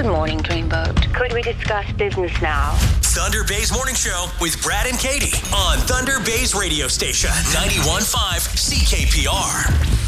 Good morning, Dreamboat. Could we discuss business now? Thunder Bay's Morning Show with Brad and Katie on Thunder Bay's radio station, 91.5 CKPR.